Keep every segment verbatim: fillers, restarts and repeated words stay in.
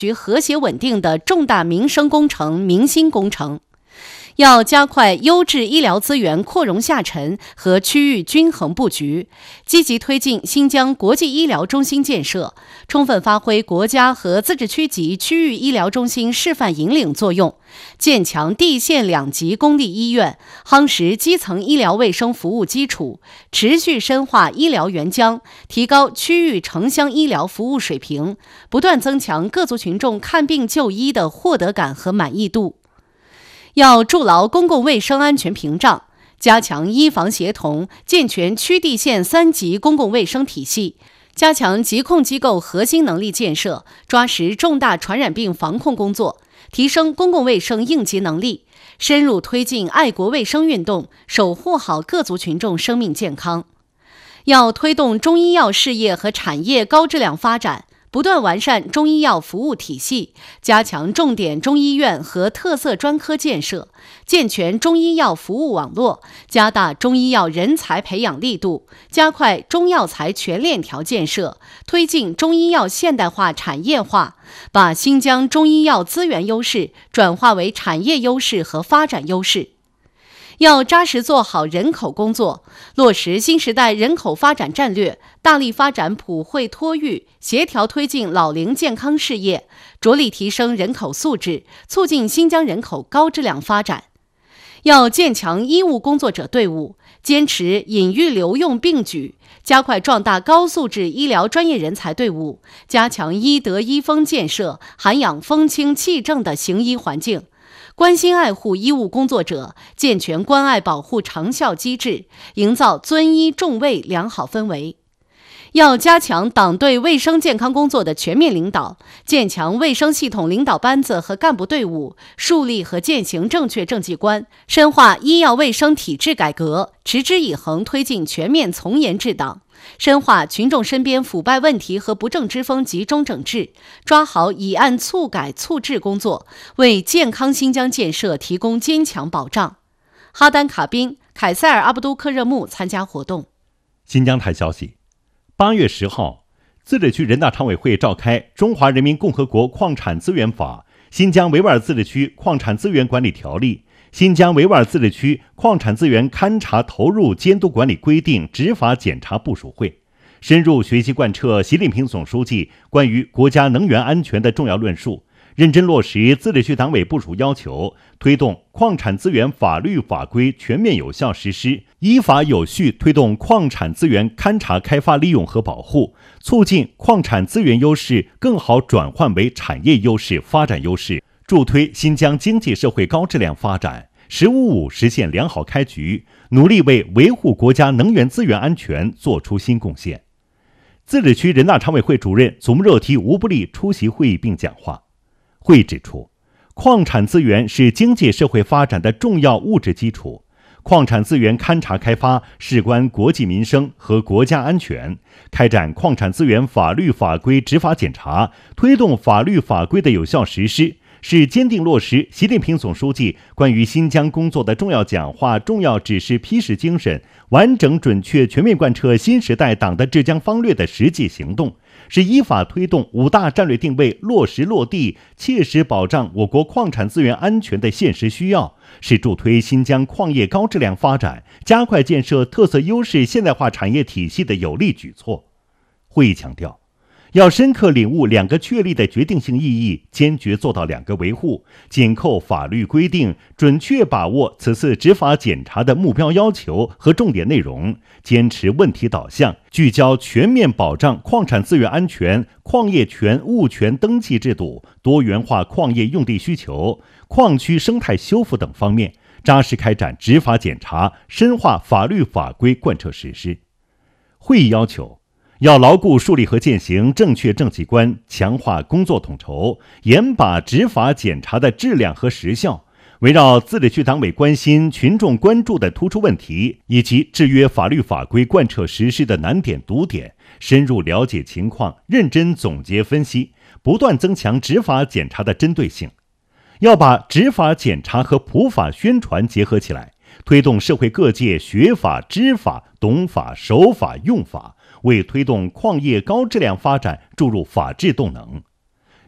局和谐稳定的重大民生工程、民心工程。要加快优质医疗资源扩容下沉和区域均衡布局，积极推进新疆国际医疗中心建设，充分发挥国家和自治区级区域医疗中心示范引领作用，建强地县两级公立医院，夯实基层医疗卫生服务基础，持续深化医疗援疆，提高区域城乡医疗服务水平，不断增强各族群众看病就医的获得感和满意度。要筑牢公共卫生安全屏障，加强医防协同，健全区地县三级公共卫生体系，加强疾控机构核心能力建设，抓实重大传染病防控工作，提升公共卫生应急能力，深入推进爱国卫生运动，守护好各族群众生命健康。要推动中医药事业和产业高质量发展，不断完善中医药服务体系，加强重点中医院和特色专科建设，健全中医药服务网络，加大中医药人才培养力度，加快中药材全链条建设，推进中医药现代化产业化，把新疆中医药资源优势转化为产业优势和发展优势。要扎实做好人口工作，落实新时代人口发展战略，大力发展普惠托育，协调推进老龄健康事业，着力提升人口素质，促进新疆人口高质量发展。要建强医务工作者队伍，坚持引育留用并举，加快壮大高素质医疗专业人才队伍，加强医德医风建设，涵养风清气正的行医环境。关心爱护医务工作者，健全关爱保护长效机制，营造尊医重卫良好氛围。要加强党对卫生健康工作的全面领导，建强卫生系统领导班子和干部队伍，树立和践行正确政绩观，深化医药卫生体制改革，持之以恒推进全面从严治党，深化群众身边腐败问题和不正之风集中整治，抓好以案促改促治工作，为健康新疆建设提供坚强保障。哈丹卡宾、凯塞尔阿布都克热木参加活动。 新疆台消息，八月十号，自治区人大常委会召开《中华人民共和国矿产资源法》、《新疆维吾尔自治区矿产资源管理条例》、《新疆维吾尔自治区矿产资源勘查投入监督管理规定》执法检查部署会，深入学习贯彻习近平总书记关于国家能源安全的重要论述，认真落实自治区党委部署要求，推动矿产资源法律法规全面有效实施，依法有序推动矿产资源勘查开发利用和保护，促进矿产资源优势更好转换为产业优势发展优势，助推新疆经济社会高质量发展，十五五实现良好开局，努力为维护国家能源资源安全作出新贡献。自治区人大常委会主任祖木热提吴布利出席会议并讲话。会议指出，矿产资源是经济社会发展的重要物质基础，矿产资源勘查开发事关国计民生和国家安全，开展矿产资源法律法规执法检查，推动法律法规的有效实施，是坚定落实习近平总书记关于新疆工作的重要讲话、重要指示批示精神，完整准确全面贯彻新时代党的治疆方略的实际行动，是依法推动五大战略定位落实落地，切实保障我国矿产资源安全的现实需要，是助推新疆矿业高质量发展、加快建设特色优势现代化产业体系的有力举措。会议强调，要深刻领悟两个确立的决定性意义，坚决做到两个维护，紧扣法律规定，准确把握此次执法检查的目标要求和重点内容，坚持问题导向，聚焦全面保障矿产资源安全、矿业权物权登记制度、多元化矿业用地需求、矿区生态修复等方面，扎实开展执法检查，深化法律法规贯彻实施。会议要求，要牢固树立和践行正确政绩观，强化工作统筹，严把执法检查的质量和时效，围绕自治区党委关心、群众关注的突出问题以及制约法律法规贯彻实施的难点堵点，深入了解情况，认真总结分析，不断增强执法检查的针对性。要把执法检查和普法宣传结合起来，推动社会各界学法、知法、懂法、守法、用法，为推动矿业高质量发展注入法治动能。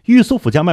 玉苏府江